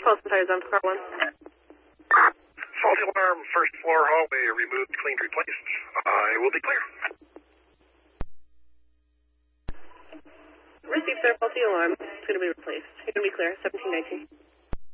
Close tires on car 1. Faulty alarm, first floor hallway, removed, cleaned, replaced. I will be clear. Received, sir. Faulty alarm. It's going to be replaced. You're going to be clear. 1719.